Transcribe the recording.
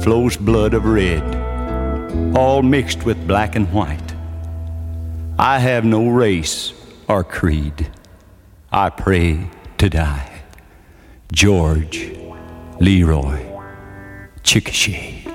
flows blood of red, all mixed with black and white. I have no race or creed. I pray to die. George Leroy Chickasha.